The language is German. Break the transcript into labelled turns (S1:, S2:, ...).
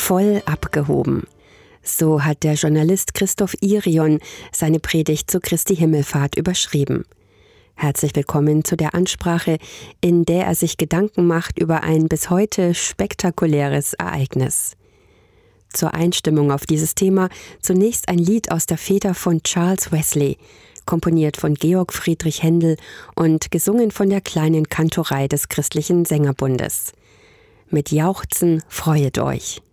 S1: Voll abgehoben. So hat der Journalist Christoph Irion seine Predigt zu Christi Himmelfahrt überschrieben. Herzlich willkommen zu der Ansprache, in der er sich Gedanken macht über ein bis heute spektakuläres Ereignis. Zur Einstimmung auf dieses Thema zunächst ein Lied aus der Feder von Charles Wesley, komponiert von Georg Friedrich Händel und gesungen von der kleinen Kantorei des Christlichen Sängerbundes. Mit Jauchzen freuet euch.